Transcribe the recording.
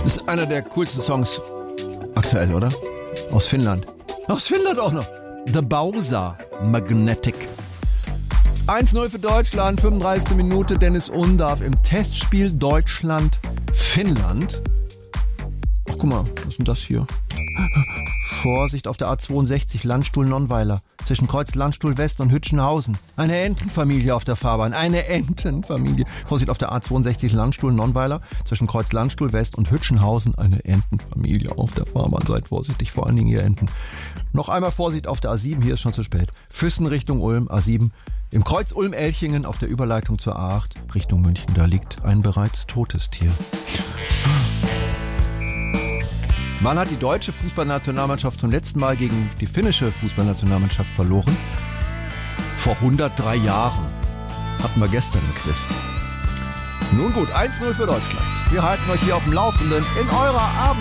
Das ist einer der coolsten Songs aktuell, oder? Aus Finnland. Aus Finnland auch noch. The Bowser Magnetic. 1-0 für Deutschland, 35. Minute. Dennis Undarf im Testspiel Deutschland-Finnland. Ach, guck mal, was ist denn das hier? Vorsicht auf der A62 Landstuhl-Nonnweiler zwischen Kreuz Landstuhl West und Hütchenhausen. Eine Entenfamilie auf der Fahrbahn. Eine Entenfamilie. Vorsicht auf der A62 Landstuhl-Nonnweiler zwischen Kreuz Landstuhl West und Hütchenhausen. Eine Entenfamilie auf der Fahrbahn. Seid vorsichtig, vor allen Dingen ihr Enten. Noch einmal Vorsicht auf der A7. Hier ist schon zu spät. Füssen Richtung Ulm, A7. Im Kreuz Ulm-Elchingen auf der Überleitung zur A8 Richtung München. Da liegt ein bereits totes Tier. Wann hat die deutsche Fußballnationalmannschaft zum letzten Mal gegen die finnische Fußballnationalmannschaft verloren? Vor 103 Jahren. Hatten wir gestern im Quiz. Nun gut, 1-0 für Deutschland. Wir halten euch hier auf dem Laufenden in eurer Abend.